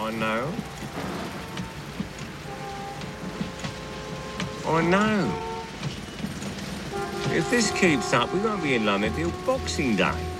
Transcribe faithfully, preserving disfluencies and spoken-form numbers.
I know. I know. If this keeps up, we won't be in London till Boxing Day.